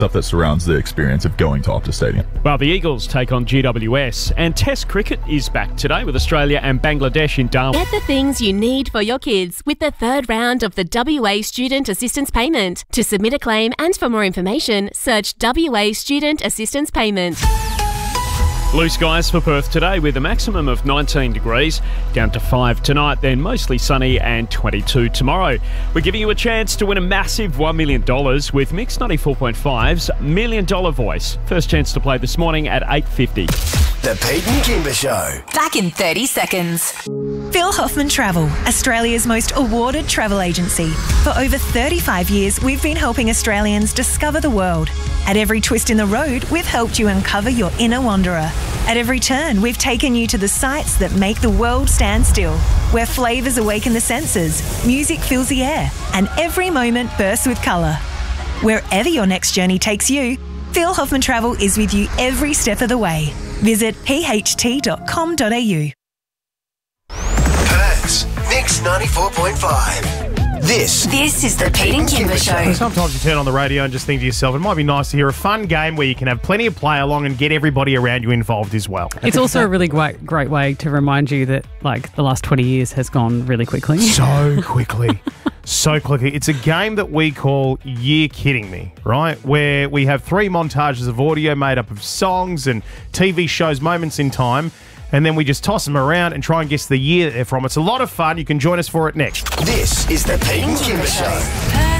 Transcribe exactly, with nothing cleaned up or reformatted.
stuff that surrounds the experience of going to Optus Stadium. Well, the Eagles take on G W S, and Test cricket is back today with Australia and Bangladesh in Darwin. Get the things you need for your kids with the third round of the W A Student Assistance Payment. To submit a claim and for more information, search W A Student Assistance Payment. Blue skies for Perth today with a maximum of nineteen degrees, down to five tonight, then mostly sunny and twenty-two tomorrow. We're giving you a chance to win a massive one million dollars with Mix ninety-four point five's Million Dollar Voice. First chance to play this morning at eight fifty. The Pete and Kimber Show. Back in thirty seconds. Phil Hoffman Travel, Australia's most awarded travel agency. For over thirty-five years, we've been helping Australians discover the world. At every twist in the road, we've helped you uncover your inner wanderer. At every turn, we've taken you to the sights that make the world stand still, where flavours awaken the senses, music fills the air, and every moment bursts with colour. Wherever your next journey takes you, Phil Hoffman Travel is with you every step of the way. Visit p h t dot com dot a u. Perth's Mix ninety-four point five. This, This is the Pete and Kimber Show. Sometimes you turn on the radio and just think to yourself, it might be nice to hear a fun game where you can have plenty of play along and get everybody around you involved as well. It's also a really great, great way to remind you that, like, the last twenty years has gone really quickly. So quickly. So quickly. It's a game that we call Year Kidding Me, right? Where we have three montages of audio made up of songs and T V shows, moments in time, and then we just toss them around and try and guess the year that they're from. It's a lot of fun. You can join us for it next. this is the Pete and Kimber Show.